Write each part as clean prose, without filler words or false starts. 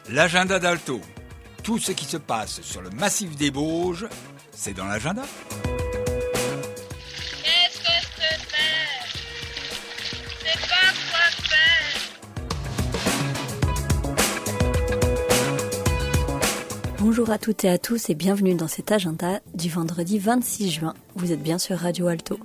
L'agenda d'Alto. Tout ce qui se passe sur le massif des Bauges, c'est dans l'agenda. Qu'est-ce que je peux faire? Je sais pas quoi faire. Bonjour à toutes et à tous et bienvenue dans cet agenda du vendredi 26 juin. Vous êtes bien sur Radio Alto.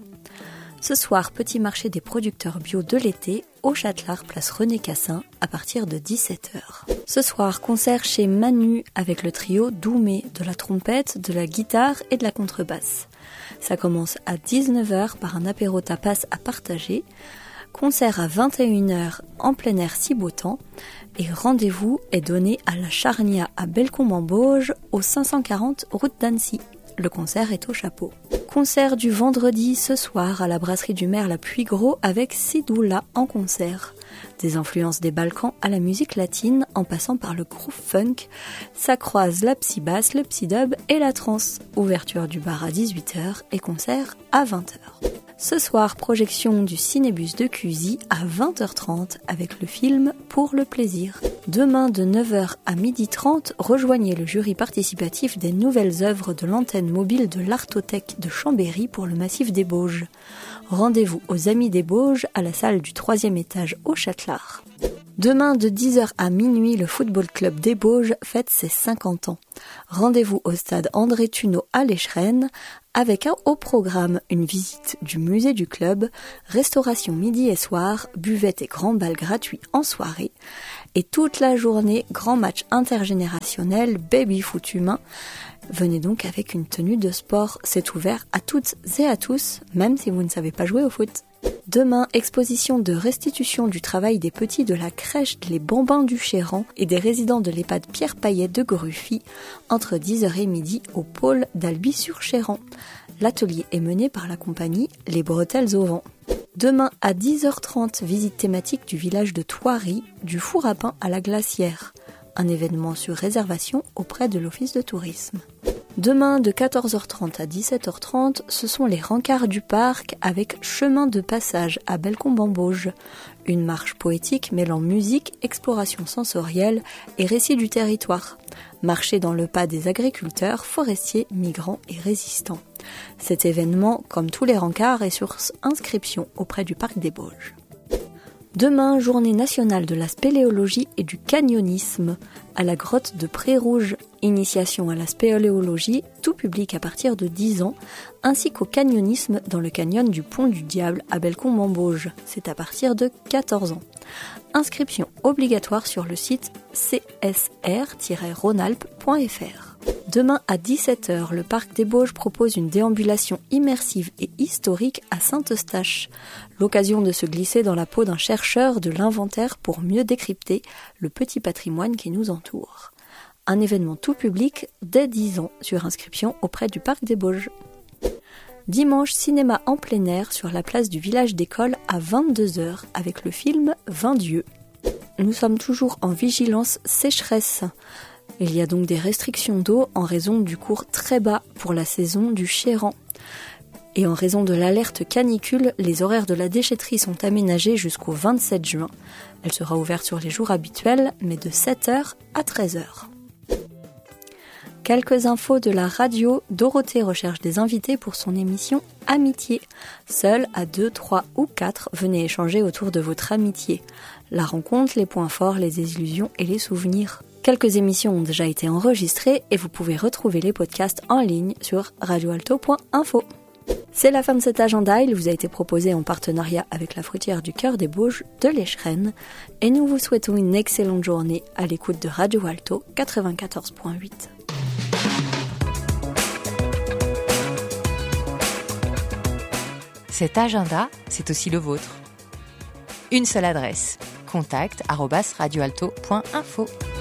Ce soir, petit marché des producteurs bio de l'été au Châtelard, place René Cassin, à partir de 17h. Ce soir, concert chez Manu avec le trio Doumé, de la trompette, de la guitare et de la contrebasse. Ça commence à 19h par un apéro tapas à partager. Concert à 21h en plein air si beau temps. Et rendez-vous est donné à la Charnia à Bellecombe-en-Bauges, au 540 route d'Annecy. Le concert est au chapeau. Concert du vendredi ce soir à la brasserie du maire La Puygros avec Sidoula en concert. Des influences des Balkans à la musique latine en passant par le groove funk, ça croise la psy-basse, le psy-dub et la trance. Ouverture du bar à 18h et concert à 20h. Ce soir, projection du Cinébus de Cusy à 20h30 avec le film Pour le plaisir. Demain de 9h à 12h30, rejoignez le jury participatif des nouvelles œuvres de l'antenne mobile de l'Artothèque de Chambéry pour le massif des Bauges. Rendez-vous aux Amis des Bauges à la salle du 3e étage au Châtelard. Demain de 10h à minuit, le football club des Bauges fête ses 50 ans. Rendez-vous au stade André Thuneau à l'Échrennes avec au programme une visite du musée du club, restauration midi et soir, buvette et grand bal gratuit en soirée. Et toute la journée, grand match intergénérationnel, baby-foot humain. Venez donc avec une tenue de sport, c'est ouvert à toutes et à tous, même si vous ne savez pas jouer au foot. Demain, exposition de restitution du travail des petits de la crèche Les Bambins du Chéran et des résidents de l'EHPAD Pierre Payet de Gruffy, entre 10h et midi au pôle d'Albi-sur-Chéran. L'atelier est mené par la compagnie Les Bretelles au Vent. Demain à 10h30, visite thématique du village de Thoiry, du four à pain à la glacière. Un événement sur réservation auprès de l'office de tourisme. Demain de 14h30 à 17h30, ce sont les rencarts du parc avec chemin de passage à Bellecombe-en-Bauges. Une marche poétique mêlant musique, exploration sensorielle et récit du territoire. Marcher dans le pas des agriculteurs, forestiers, migrants et résistants. Cet événement, comme tous les rencarts, est sur inscription auprès du parc des Bauges. Demain, journée nationale de la spéléologie et du canyonisme à la grotte de Pré-Rouge. Initiation à la spéléologie, tout public à partir de 10 ans, ainsi qu'au canyonisme dans le canyon du Pont du Diable à Bellecombe-en-Bauges. C'est à partir de 14 ans. Inscription obligatoire sur le site csr-ronalp.fr. Demain à 17h, le parc des Bauges propose une déambulation immersive et historique à Saint-Eustache. L'occasion de se glisser dans la peau d'un chercheur de l'inventaire pour mieux décrypter le petit patrimoine qui nous entoure. Un événement tout public dès 10 ans sur inscription auprès du parc des Bauges. Dimanche, cinéma en plein air sur la place du village d'école à 22h avec le film 20 dieux. Nous sommes toujours en vigilance sécheresse. Il y a donc des restrictions d'eau en raison du cours très bas pour la saison du Chéran. Et en raison de l'alerte canicule, les horaires de la déchetterie sont aménagés jusqu'au 27 juin. Elle sera ouverte sur les jours habituels, mais de 7h à 13h. Quelques infos de la radio. Dorothée recherche des invités pour son émission Amitié. Seul à 2, 3 ou 4, venez échanger autour de votre amitié. La rencontre, les points forts, les illusions et les souvenirs. Quelques émissions ont déjà été enregistrées et vous pouvez retrouver les podcasts en ligne sur radioalto.info. C'est la fin de cet agenda, il vous a été proposé en partenariat avec la fruitière du Cœur des Bauges de l'Échrennes et nous vous souhaitons une excellente journée à l'écoute de Radio Alto 94.8. Cet agenda, c'est aussi le vôtre. Une seule adresse, contact@radioalto.info.